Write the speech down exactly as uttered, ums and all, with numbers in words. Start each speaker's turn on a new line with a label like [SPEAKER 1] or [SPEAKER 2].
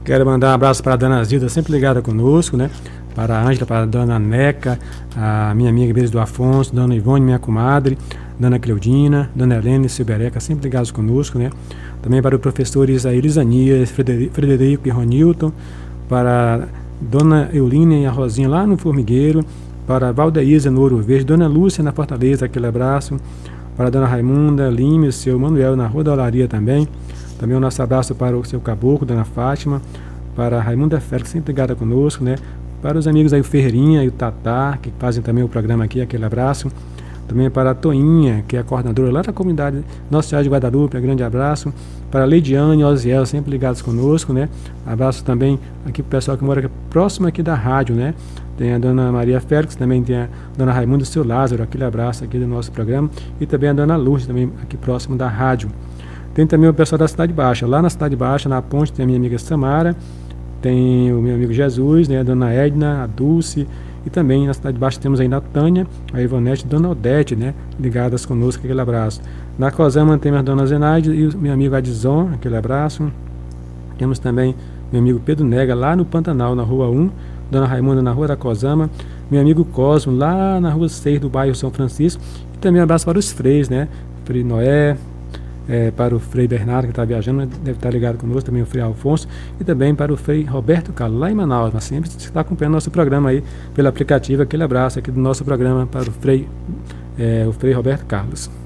[SPEAKER 1] Quero mandar um abraço para a dona Zilda, sempre ligada conosco, né? Para a Ângela, para a dona Neca, a minha amiga Beijo do Afonso, dona Ivone, minha comadre, dona Cleudina, dona Helena e Silbereca, sempre ligados conosco, né? Também para os professores Elisanias, Frederico e Ronilton, para dona Eulínia e a Rosinha lá no Formigueiro, para a Valdeísa no Ouro Verde, dona Lúcia na Fortaleza, aquele abraço, para a dona Raimunda Lima e o seu Manuel na Rua da Olaria também. Também o nosso abraço para o seu Caboclo, dona Fátima, para a Raimunda Félix, sempre ligada conosco, né? Para os amigos aí, o Ferreirinha e o Tatá, que fazem também o programa aqui, aquele abraço. Também para a Toinha, que é a coordenadora lá da comunidade Nossa Senhora de Guadalupe, um grande abraço. Para a Leidiane e Oziel, sempre ligados conosco, né? Abraço também aqui para o pessoal que mora aqui, próximo aqui da rádio, né? Tem a dona Maria Félix, também tem a dona Raimunda e o seu Lázaro, aquele abraço aqui do nosso programa. E também a dona Lourdes, também aqui próximo da rádio. Tem também o pessoal da Cidade Baixa. Lá na Cidade Baixa, na ponte, tem a minha amiga Samara, tem o meu amigo Jesus, né, a dona Edna, a Dulce, e também na Cidade Baixa temos ainda a Tânia, a Ivonete e a dona Odete, né, ligadas conosco, aquele abraço. Na Cosama temos a dona Zenaide e o meu amigo Adson, aquele abraço. Temos também meu amigo Pedro Nega, lá no Pantanal, na Rua um, dona Raimunda na Rua da Cosama, meu amigo Cosmo, lá na Rua seis do bairro São Francisco, e também um abraço para os freis, né, Frei Noé, É, para o Frei Bernardo, que está viajando, deve estar ligado conosco, também o Frei Alfonso, e também para o Frei Roberto Carlos, lá em Manaus, mas sempre está acompanhando nosso programa aí pelo aplicativo. Aquele abraço aqui do nosso programa para o Frei, é, o Frei Roberto Carlos.